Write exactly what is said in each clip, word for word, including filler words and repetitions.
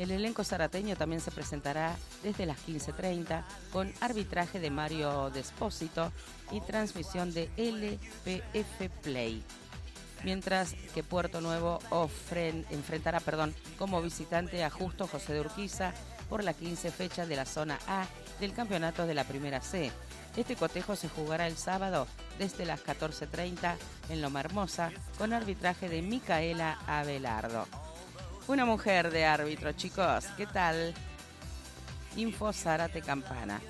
El elenco zarateño también se presentará desde las quince treinta con arbitraje de Mario Despósito y transmisión de L P F Play. Mientras que Puerto Nuevo ofren, enfrentará perdón, como visitante a Justo José de Urquiza por la quince fecha de la zona A del campeonato de la Primera C. Este cotejo se jugará el sábado desde las catorce treinta en Loma Hermosa con arbitraje de Micaela Abelardo. Una mujer de árbitro, chicos, ¿qué tal? Info Zárate Campana.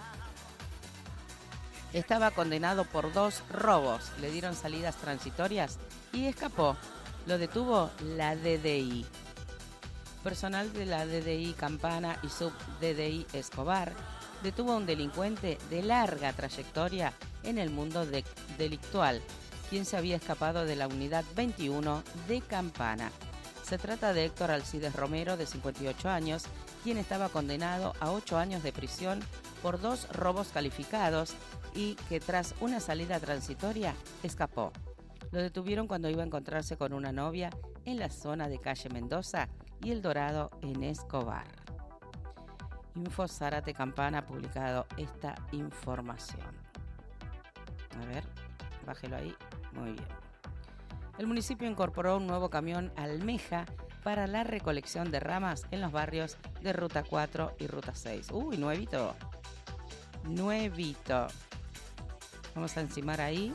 Estaba condenado por dos robos, le dieron salidas transitorias y escapó. Lo detuvo la D D I. Personal de la D D I Campana y sub-D D I Escobar detuvo a un delincuente de larga trayectoria en el mundo de- delictual, quien se había escapado de la unidad veintiuno de Campana. Se trata de Héctor Alcides Romero, de cincuenta y ocho años, quien estaba condenado a ocho años de prisión por dos robos calificados y que tras una salida transitoria escapó. Lo detuvieron cuando iba a encontrarse con una novia en la zona de calle Mendoza y El Dorado en Escobar. Info Zárate Campana ha publicado esta información. A ver, bájelo ahí. Muy bien. El municipio incorporó un nuevo camión Almeja para la recolección de ramas en los barrios de Ruta cuatro y Ruta seis. Uy, nuevito. Nuevito. Vamos a encimar ahí.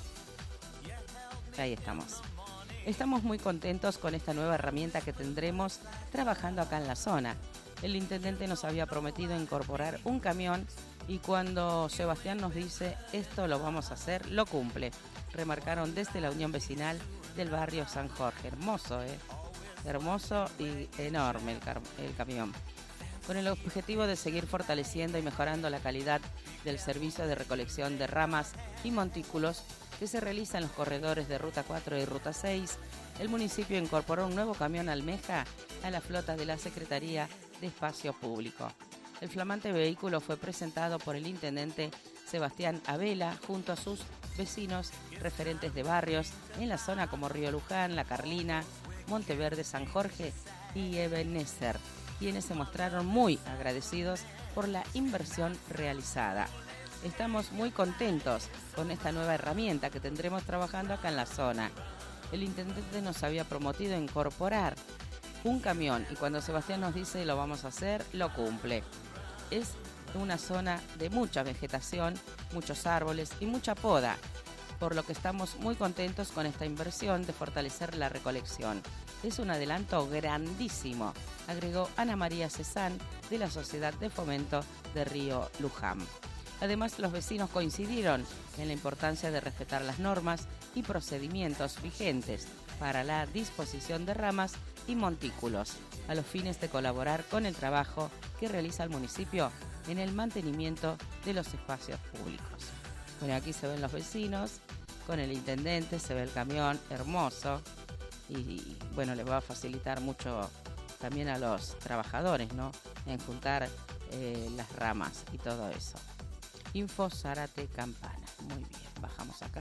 Ahí estamos. Estamos muy contentos con esta nueva herramienta que tendremos trabajando acá en la zona. El intendente nos había prometido incorporar un camión y cuando Sebastián nos dice esto lo vamos a hacer, lo cumple. Remarcaron desde la Unión Vecinal del barrio San Jorge. Hermoso, ¿eh? Hermoso y enorme el, car- el camión. Con el objetivo de seguir fortaleciendo y mejorando la calidad del servicio de recolección de ramas y montículos que se realiza en los corredores de Ruta cuatro y Ruta seis, el municipio incorporó un nuevo camión Almeja a la flota de la Secretaría de Espacio Público. El flamante vehículo fue presentado por el intendente Sebastián Abela junto a sus vecinos referentes de barrios en la zona como Río Luján, La Carlina, Monteverde, San Jorge y Ebenezer, quienes se mostraron muy agradecidos por la inversión realizada. Estamos muy contentos con esta nueva herramienta que tendremos trabajando acá en la zona. El intendente nos había prometido incorporar un camión y cuando Sebastián nos dice lo vamos a hacer, lo cumple. Es una zona de mucha vegetación, muchos árboles y mucha poda, por lo que estamos muy contentos con esta inversión de fortalecer la recolección. Es un adelanto grandísimo, agregó Ana María Cezán de la Sociedad de Fomento de Río Luján. Además, los vecinos coincidieron en la importancia de respetar las normas y procedimientos vigentes para la disposición de ramas y montículos, a los fines de colaborar con el trabajo que realiza el municipio en el mantenimiento de los espacios públicos. Bueno, aquí se ven los vecinos, con el intendente, se ve el camión hermoso y, y bueno, les va a facilitar mucho también a los trabajadores, ¿no? En juntar eh, las ramas y todo eso. Info Zárate Campana. Muy bien, bajamos acá.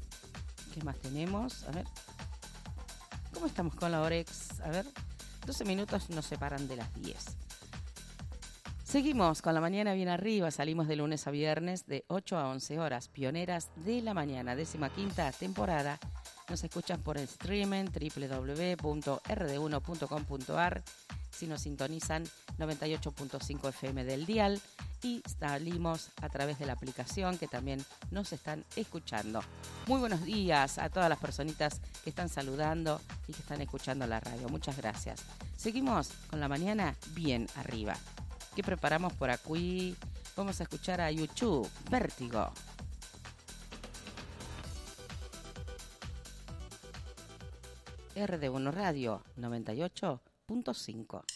¿Qué más tenemos? A ver. ¿Cómo estamos con la Orex? A ver. doce minutos nos separan de las diez. Seguimos con la mañana bien arriba. Salimos de lunes a viernes de ocho a once horas. Pioneras de la mañana, décima quinta temporada. Nos escuchan por el streaming doble u doble u doble u punto r d uno punto com punto a r. Si nos sintonizan noventa y ocho punto cinco F M del dial y salimos a través de la aplicación que también nos están escuchando. Muy buenos días a todas las personitas que están saludando y que están escuchando la radio. Muchas gracias. Seguimos con la mañana bien arriba. ¿Qué preparamos por aquí? Vamos a escuchar a YouTube, Vértigo. R D uno Radio noventa y ocho punto cinco.